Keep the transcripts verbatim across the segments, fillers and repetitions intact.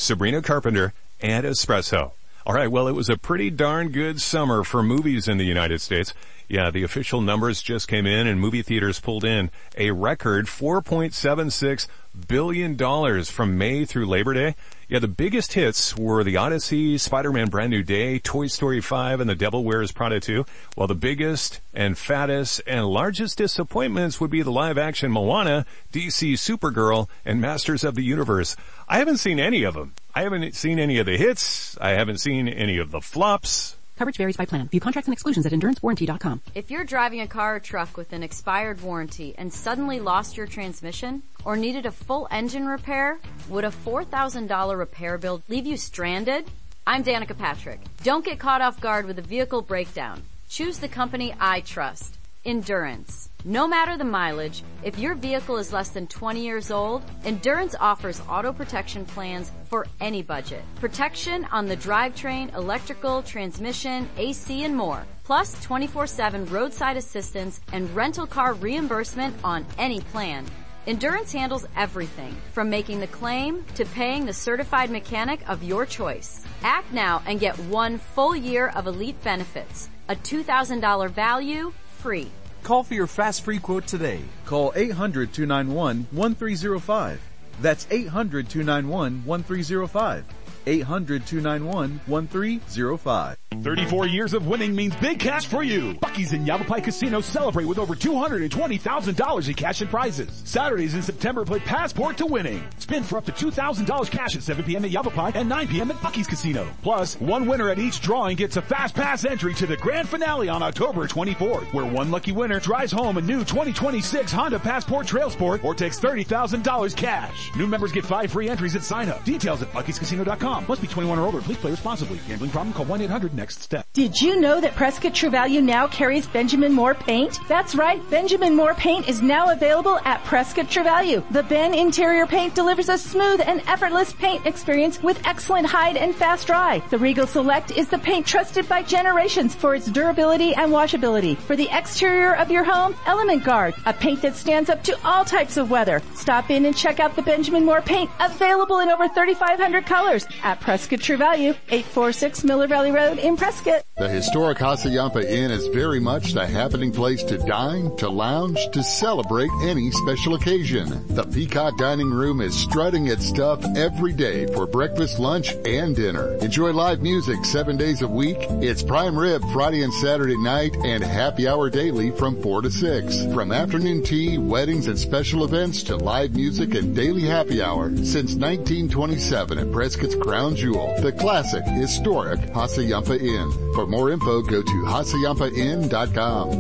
Sabrina Carpenter, and Espresso. All right, well, it was a pretty darn good summer for movies in the United States. Yeah, the official numbers just came in, and movie theaters pulled in a record four point seven six billion dollars from May through Labor Day. Yeah, the biggest hits were The Odyssey, Spider-Man Brand New Day, Toy Story five, and The Devil Wears Prada two. While the biggest and fattest and largest disappointments would be the live-action Moana, D C Supergirl, and Masters of the Universe. I haven't seen any of them. I haven't seen any of the hits. I haven't seen any of the flops. Coverage varies by plan. View contracts and exclusions at endurance warranty dot com. If you're driving a car or truck with an expired warranty and suddenly lost your transmission or needed a full engine repair, would a four thousand dollars repair bill leave you stranded? I'm Danica Patrick. Don't get caught off guard with a vehicle breakdown. Choose the company I trust. Endurance. No matter the mileage, if your vehicle is less than twenty years old, Endurance offers auto protection plans for any budget. Protection on the drivetrain, electrical, transmission, A C, and more. Plus twenty-four seven roadside assistance and rental car reimbursement on any plan. Endurance handles everything, from making the claim to paying the certified mechanic of your choice. Act now and get one full year of elite benefits. A two thousand dollars value, free. Call for your fast free quote today. Call eight hundred, two nine one, one three zero five. That's eight hundred, two nine one, one three zero five. eight hundred, two nine one, one three zero five. thirty-four years of winning means big cash for you. Buc-ee's and Yavapai Casino celebrate with over two hundred twenty thousand dollars in cash and prizes. Saturdays in September play Passport to Winning. Spin for up to two thousand dollars cash at seven p.m. at Yavapai and nine p.m. at Buc-ee's Casino. Plus, one winner at each drawing gets a fast pass entry to the grand finale on October twenty-fourth, where one lucky winner drives home a new twenty twenty-six Honda Passport Trail Sport or takes thirty thousand dollars cash. New members get five free entries at sign up. Details at buc ees casino dot com. Must be twenty-one or older. Please play responsibly. Gambling problem? Call one eight hundred next step. Did you know that Prescott True Value now carries Benjamin Moore paint? That's right. Benjamin Moore paint is now available at Prescott True Value. The Ben interior paint delivers a smooth and effortless paint experience with excellent hide and fast dry. The Regal Select is the paint trusted by generations for its durability and washability. For the exterior of your home, Element Guard, a paint that stands up to all types of weather. Stop in and check out the Benjamin Moore paint, available in over thirty-five hundred colors at Prescott True Value, eight forty-six Miller Valley Road in Prescott. The historic Hassayampa Inn is very much the happening place to dine, to lounge, to celebrate any special occasion. The Peacock Dining Room is strutting its stuff every day for breakfast, lunch, and dinner. Enjoy live music seven days a week. It's prime rib Friday and Saturday night and happy hour daily from four to six. From afternoon tea, weddings, and special events to live music and daily happy hour since nineteen twenty-seven at Prescott's Crown Jewel, the classic, historic Hassayampa Inn. For more info, go to hassayampa inn dot com.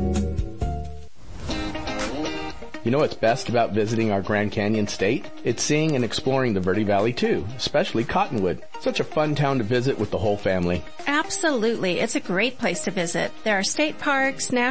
You know what's best about visiting our Grand Canyon state? It's seeing and exploring the Verde Valley too, especially Cottonwood. Such a fun town to visit with the whole family. Absolutely. It's a great place to visit. There are state parks, national